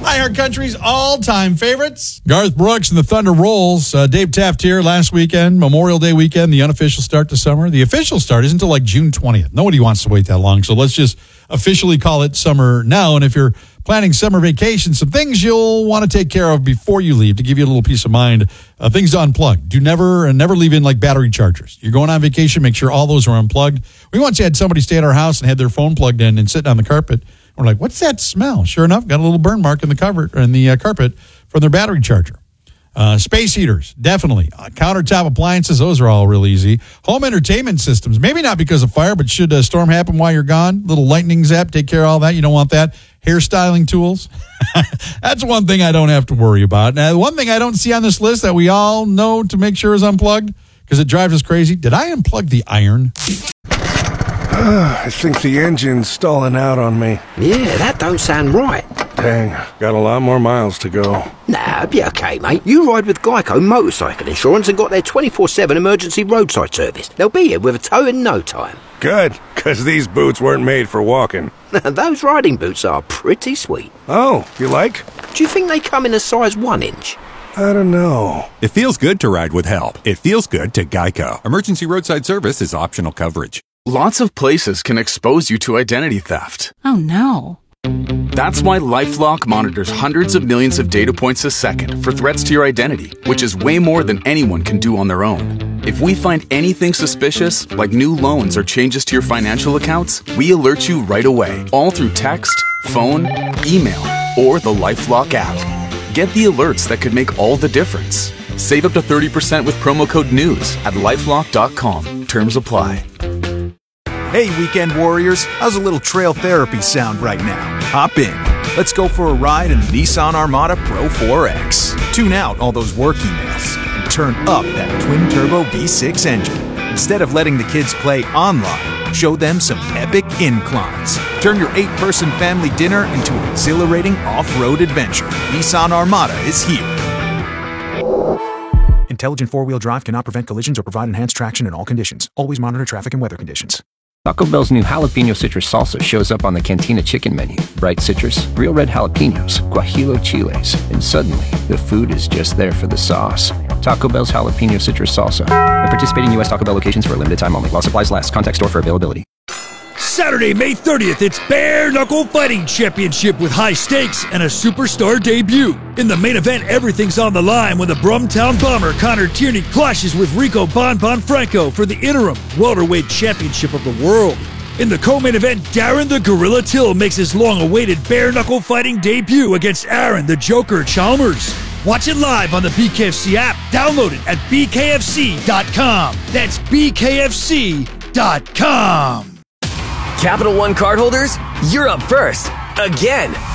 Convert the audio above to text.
iHeart Country's all-time favorites. Garth Brooks and the Thunder Rolls. Dave Taft here last weekend, Memorial Day weekend, the unofficial start to summer. The official start isn't until like June 20th. Nobody wants to wait that long, so let's just officially call it summer now. And if you're planning summer vacation, some things you'll want to take care of before you leave to give you a little peace of mind. Things to unplug. Do never leave in like battery chargers. You're going on vacation, make sure all those are unplugged. We once had somebody stay at our house and had their phone plugged in and sitting on the carpet. We're like, what's that smell? Sure enough, got a little burn mark in the carpet from their battery charger. Space heaters, definitely. Countertop appliances, those are all real easy. Home entertainment systems, maybe not because of fire, but should a storm happen while you're gone, little lightning zap, take care of all that. You don't want that. Hairstyling tools, that's one thing I don't have to worry about. Now, one thing I don't see on this list that we all know to make sure is unplugged, because it drives us crazy. Did I unplug the iron? I think the engine's stalling out on me. Yeah, that don't sound right. Dang, got a lot more miles to go. Nah, be okay, mate. You ride with Geico Motorcycle Insurance and got their 24/7 emergency roadside service. They'll be here with a tow in no time. Good, because these boots weren't made for walking. Those riding boots are pretty sweet. Oh, you like? Do you think they come in a size 1 inch? I don't know. It feels good to ride with help. It feels good to Geico. Emergency roadside service is optional coverage. Lots of places can expose you to identity theft. Oh, no. That's why LifeLock monitors hundreds of millions of data points a second for threats to your identity, which is way more than anyone can do on their own. If we find anything suspicious, like new loans or changes to your financial accounts, we alert you right away, all through text, phone, email, or the LifeLock app. Get the alerts that could make all the difference. Save up to 30% with promo code NEWS at LifeLock.com. Terms apply. Hey, weekend warriors, how's a little trail therapy sound right now? Hop in. Let's go for a ride in the Nissan Armada Pro 4X. Tune out all those work emails and turn up that twin-turbo V6 engine. Instead of letting the kids play online, show them some epic inclines. Turn your 8-person family dinner into an exhilarating off-road adventure. Nissan Armada is here. Intelligent four-wheel drive cannot prevent collisions or provide enhanced traction in all conditions. Always monitor traffic and weather conditions. Taco Bell's new jalapeno citrus salsa shows up on the Cantina chicken menu. Bright citrus, real red jalapenos, guajillo chiles, and suddenly the food is just there for the sauce. Taco Bell's jalapeno citrus salsa. At participating U.S. Taco Bell locations for a limited time only. While supplies last. Contact store for availability. Saturday, May 30th, it's Bare Knuckle Fighting Championship with high stakes and a superstar debut. In the main event, everything's on the line when the Brumtown Bomber Connor Tierney clashes with Rico Bon Franco for the interim welterweight championship of the world. In the co-main event, Darren the Gorilla Till makes his long-awaited Bare Knuckle Fighting debut against Aaron the Joker Chalmers. Watch it live on the BKFC app. Download it at bkfc.com. That's bkfc.com. Capital One cardholders, you're up first. Again.